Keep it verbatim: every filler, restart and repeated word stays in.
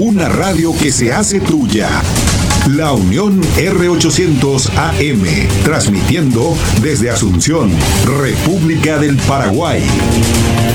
una radio que se hace tuya. La Unión R ochocientos A M, transmitiendo desde Asunción, República del Paraguay.